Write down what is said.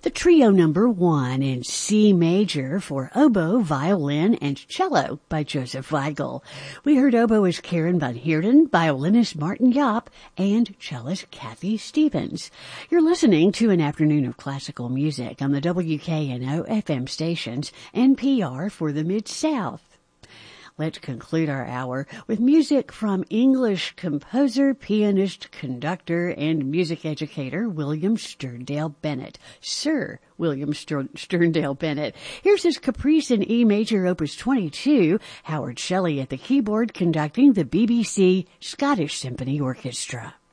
The trio number 1 in C major for oboe, violin, and cello by Joseph Weigel. We heard oboist Karen Van Heerden, violinist Martin Yop, and cellist Kathy Stevens. You're listening to an afternoon of classical music on the WKNO FM stations, NPR for the Mid-South. Let's conclude our hour with music from English composer, pianist, conductor, and music educator William Sterndale Bennett. Sir William Sterndale Bennett. Here's his Caprice in E major, opus 22, Howard Shelley at the keyboard conducting the BBC Scottish Symphony Orchestra.